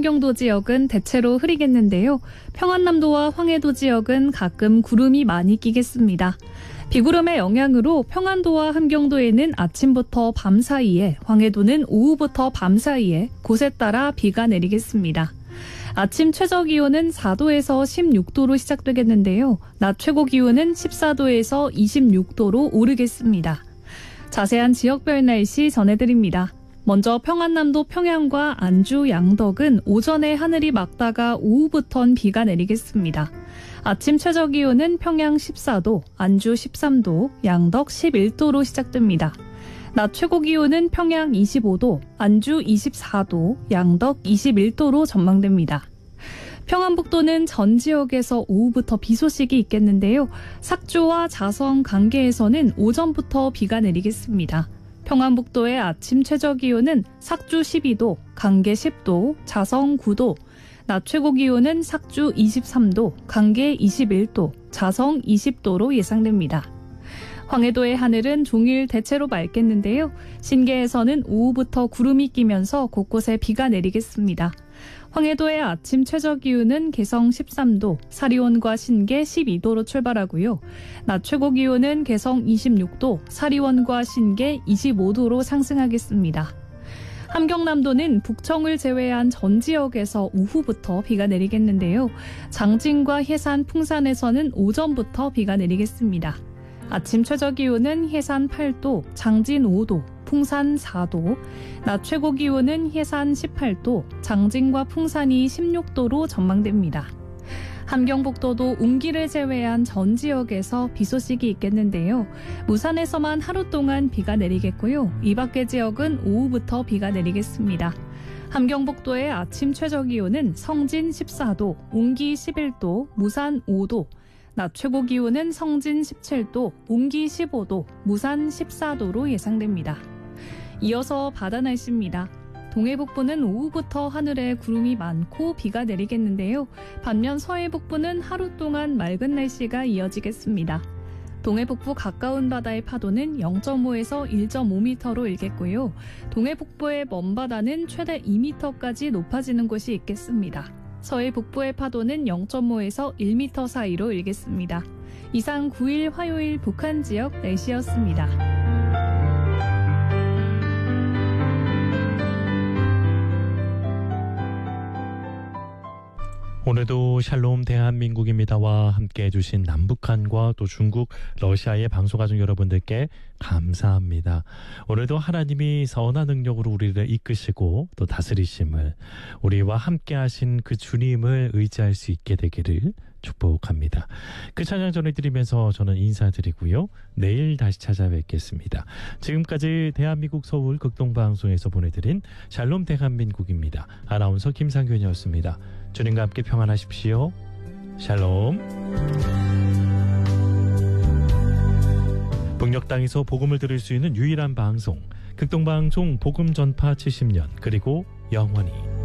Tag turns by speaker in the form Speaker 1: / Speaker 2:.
Speaker 1: 함경도 지역은 대체로 흐리겠는데요. 평안남도와 황해도 지역은 가끔 구름이 많이 끼겠습니다. 비구름의 영향으로 평안도와 함경도에는 아침부터 밤 사이에, 황해도는 오후부터 밤 사이에 곳에 따라 비가 내리겠습니다. 아침 최저기온은 4도에서 16도로 시작되겠는데요. 낮 최고기온은 14도에서 26도로 오르겠습니다. 자세한 지역별 날씨 전해드립니다. 먼저 평안남도 평양과 안주, 양덕은 오전에 하늘이 맑다가 오후부턴 비가 내리겠습니다. 아침 최저기온은 평양 14도, 안주 13도, 양덕 11도로 시작됩니다. 낮 최고기온은 평양 25도, 안주 24도, 양덕 21도로 전망됩니다. 평안북도는 전 지역에서 오후부터 비 소식이 있겠는데요. 삭주와 자성, 강계에서는 오전부터 비가 내리겠습니다. 평안북도의 아침 최저기온은 삭주 12도, 강계 10도, 자성 9도, 낮 최고기온은 삭주 23도, 강계 21도, 자성 20도로 예상됩니다. 황해도의 하늘은 종일 대체로 맑겠는데요. 신계에서는 오후부터 구름이 끼면서 곳곳에 비가 내리겠습니다. 황해도의 아침 최저기온은 개성 13도, 사리원과 신계 12도로 출발하고요. 낮 최고기온은 개성 26도, 사리원과 신계 25도로 상승하겠습니다. 함경남도는 북청을 제외한 전 지역에서 오후부터 비가 내리겠는데요. 장진과 해산, 풍산에서는 오전부터 비가 내리겠습니다. 아침 최저기온은 해산 8도, 장진 5도, 풍산 4도, 낮 최고기온은 해산 18도, 장진과 풍산이 16도로 전망됩니다. 함경북도도 운기를 제외한 전 지역에서 비 소식이 있겠는데요. 무산에서만 하루 동안 비가 내리겠고요. 이 밖의 지역은 오후부터 비가 내리겠습니다. 함경북도의 아침 최저기온은 성진 14도, 운기 11도, 무산 5도, 낮 최고기온은 성진 17도, 운기 15도, 무산 14도로 예상됩니다. 이어서 바다 날씨입니다. 동해북부는 오후부터 하늘에 구름이 많고 비가 내리겠는데요. 반면 서해북부는 하루 동안 맑은 날씨가 이어지겠습니다. 동해북부 가까운 바다의 파도는 0.5에서 1.5m로 일겠고요. 동해북부의 먼 바다는 최대 2m까지 높아지는 곳이 있겠습니다. 서해 북부의 파도는 0.5에서 1m 사이로 일겠습니다. 이상 9일 화요일 북한 지역 날씨였습니다.
Speaker 2: 오늘도 샬롬 대한민국입니다와 함께해 주신 남북한과 또 중국, 러시아의 방송가족 여러분들께 감사합니다. 오늘도 하나님이 선한 능력으로 우리를 이끄시고 또 다스리심을, 우리와 함께하신 그 주님을 의지할 수 있게 되기를 축복합니다. 그 찬양 전해드리면서 저는 인사드리고요. 내일 다시 찾아뵙겠습니다. 지금까지 대한민국 서울 극동방송에서 보내드린 샬롬 대한민국입니다. 아나운서 김상균이었습니다. 주님과 함께 평안하십시오. 샬롬. 북녘 땅에서 복음을 들을 수 있는 유일한 방송, 극동방송 복음 전파 70년, 그리고 영원히.